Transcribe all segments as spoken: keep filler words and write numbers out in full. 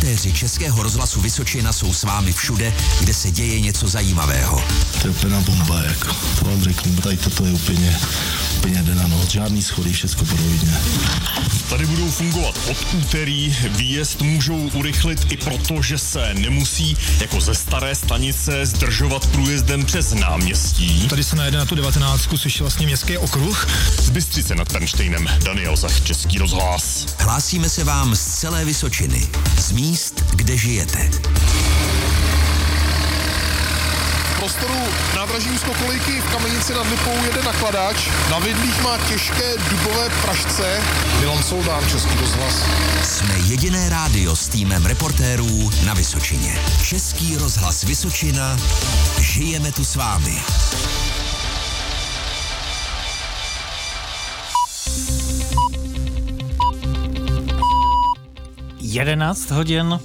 Reportéři Českého rozhlasu Vysočina jsou s vámi všude, kde se děje něco zajímavého. To je úplná bomba, jako. To vám řeknu, tady toto je úplně, úplně den a noc. Žádný schody, všecko podobně. Tady budou fungovat od úterý, výjezd můžou urychlit i proto, že se nemusí jako ze staré stanice zdržovat průjezdem přes náměstí. Tady se najede na tu devatenáctku, což je vlastně městský okruh. Z Bystřice nad Pernštejnem, Daniel Zach, Český rozhlas. Hlásíme se vám z celé Vysočiny, z míst, kde žijete. V prostoru nádraží úzkokolejky v Kamenici nad Lipou jede nakladač. Na vidlích má těžké dubové pražce. Milan Soldán, Český rozhlas. Jsme jediné rádio s týmem reportérů na Vysočině. Český rozhlas Vysočina. Žijeme tu s vámi. jedenáct hodin.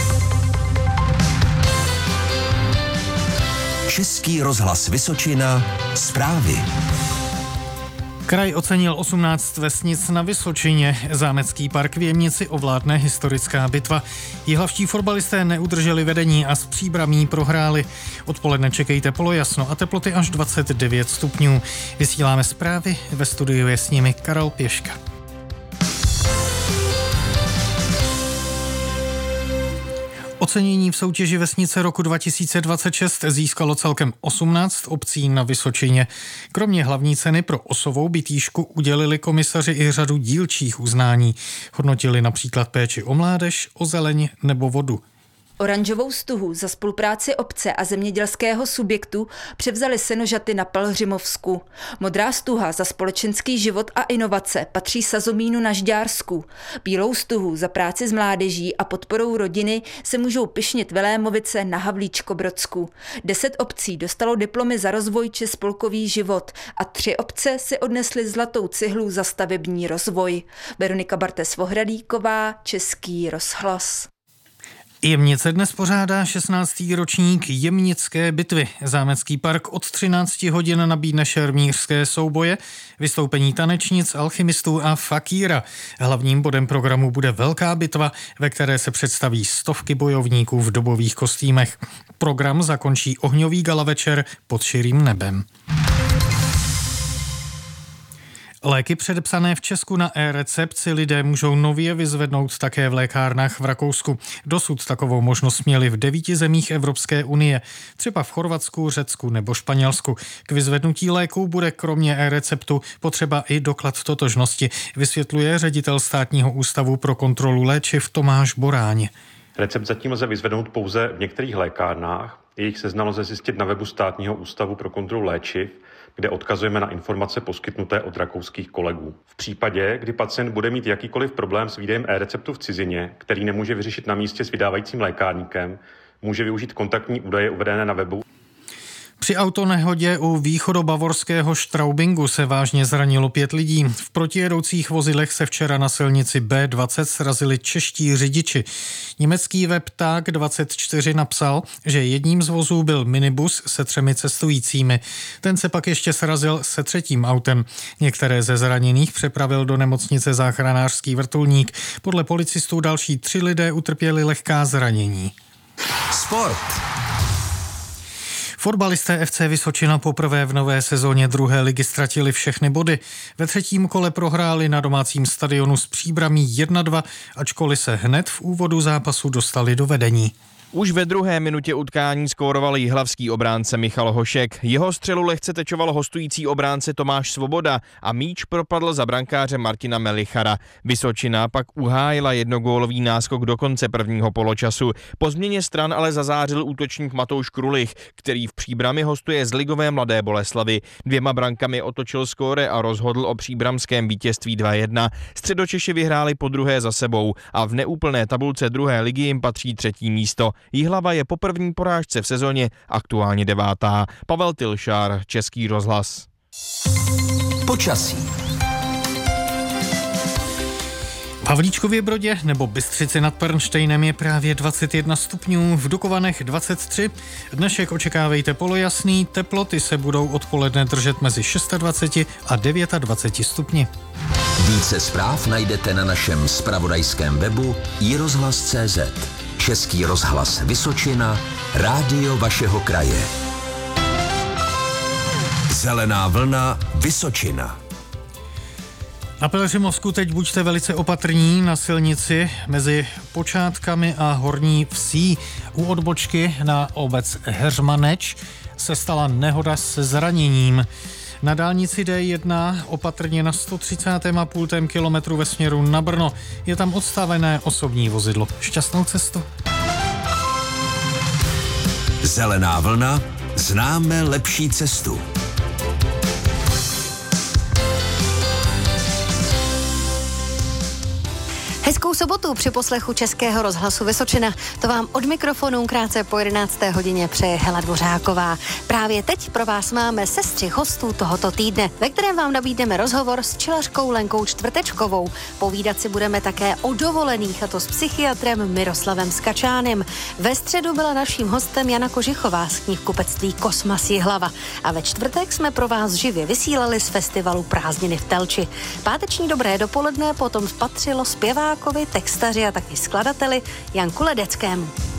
Český rozhlas Vysočina. Zprávy. Kraj ocenil osmnáct vesnic na Vysočině. Zámecký park v Jemnici ovládne historická bitva. Jihlavští fotbalisté neudrželi vedení a z Příbramí prohráli. Odpoledne čekejte polojasno a teploty až dvacet devět stupňů. Vysíláme zprávy, ve studiu je s nimi Karel Pěška. Ocenění v soutěži Vesnice roku dva tisíce dvacet šest získalo celkem osmnáct obcí na Vysočině. Kromě hlavní ceny pro osovou bitýšku udělili komisaři i řadu dílčích uznání. Hodnotili například péči o mládež, o zeleň nebo vodu. Oranžovou stuhu za spolupráci obce a zemědělského subjektu převzali senožaty na Pelhřimovsku. Modrá stuha za společenský život a inovace patří Sazomínu na Žďársku. Bílou stuhu za práci s mládeží a podporou rodiny se můžou pyšnit Vilémovice na Havlíčkobrodsku. Deset obcí dostalo diplomy za rozvoj či spolkový život a tři obce si odnesly zlatou cihlu za stavební rozvoj. Veronika Bartes-Vohradíková, Český rozhlas. Jemnice dnes pořádá šestnáctý ročník Jemnické bitvy. Zámecký park od třinácti hodin nabídne šermířské souboje, vystoupení tanečnic, alchymistů a fakíra. Hlavním bodem programu bude velká bitva, ve které se představí stovky bojovníků v dobových kostýmech. Program zakončí ohňový gala večer pod širým nebem. Léky předepsané v Česku na e-recept si lidé můžou nově vyzvednout také v lékárnách v Rakousku. Dosud takovou možnost měli v devíti zemích Evropské unie, třeba v Chorvatsku, Řecku nebo Španělsku. K vyzvednutí léků bude kromě e-receptu potřeba i doklad totožnosti, vysvětluje ředitel Státního ústavu pro kontrolu léčiv Tomáš Boráň. Recept zatím lze vyzvednout pouze v některých lékárnách. Jejich seznam lze zjistit na webu Státního ústavu pro kontrolu léčiv, kde odkazujeme na informace poskytnuté od rakouských kolegů. V případě, kdy pacient bude mít jakýkoliv problém s výdejem e-receptu v cizině, který nemůže vyřešit na místě s vydávajícím lékárníkem, může využít kontaktní údaje uvedené na webu. Při autonehodě u východobavorského Straubingu se vážně zranilo pět lidí. V protijedoucích vozidlech se včera na silnici bé dvacet srazili čeští řidiči. Německý web Tak dvacet čtyři napsal, že jedním z vozů byl minibus se třemi cestujícími. Ten se pak ještě srazil se třetím autem. Některé ze zraněných přepravil do nemocnice záchranářský vrtulník. Podle policistů další tři lidé utrpěli lehká zranění. Sport. Fotbalisté ef cé Vysočina poprvé v nové sezóně druhé ligy ztratili všechny body. Ve třetím kole prohráli na domácím stadionu s Příbramí jedna dva, ačkoliv se hned v úvodu zápasu dostali do vedení. Už ve druhé minutě utkání skóroval jihlavský obránce Michal Hošek. Jeho střelu lehce tečoval hostující obránce Tomáš Svoboda a míč propadl za brankáře Martina Melichara. Vysočina pak uhájila jednogólový náskok do konce prvního poločasu. Po změně stran ale zazářil útočník Matouš Krulich, který v Příbrami hostuje z ligové Mladé Boleslavi. Dvěma brankami otočil skóre a rozhodl o příbramském vítězství dva jedna. Středočeši vyhráli po druhé za sebou a v neúplné tabulce druhé ligy jim patří třetí místo. Jihlava je po první porážce v sezóně aktuálně devátá. Pavel Tilšár, Český rozhlas. Počasí. V Havlíčkově Brodě nebo Bystřici nad Pernštejnem je právě dvacet jedna stupňů, v Dukovanech dvacet tři. Dnešek očekávejte polojasný, teploty se budou odpoledne držet mezi dvacet šest a dvacet devět stupni. Více zpráv najdete na našem zpravodajském webu i rozhlas tečka cé zet. Český rozhlas Vysočina, rádio vašeho kraje. Zelená vlna Vysočina. Na Pelhřimovsku teď buďte velice opatrní na silnici mezi Počátkami a Horní Vsí. U odbočky na obec Heřmaneč se stala nehoda se zraněním. Na dálnici D jedna opatrně na sto třicátém a půl kilometru ve směru na Brno. Je tam odstavené osobní vozidlo. Šťastnou cestu. Zelená vlna, známe lepší cestu. Hezkou sobotu při poslechu Českého rozhlasu Vysočina. To vám od mikrofonu krátce po jedenácté hodině přeje Hela Dvořáková. Právě teď pro vás máme sestřih hostů tohoto týdne, ve kterém vám nabídneme rozhovor s včelařkou Lenkou Čtvrtečkovou. Povídat si budeme také o dovolených, a to s psychiatrem Miroslavem Skačánem. Ve středu byla naším hostem Jana Kožichová z knihkupectví Kosmas Jihlava. A ve čtvrtek jsme pro vás živě vysílali z festivalu Prázdniny v Telči. Páteční dobré dopoledne potom spatřilo zpěvákovi, textaři a taky skladateli Janku Ledeckému.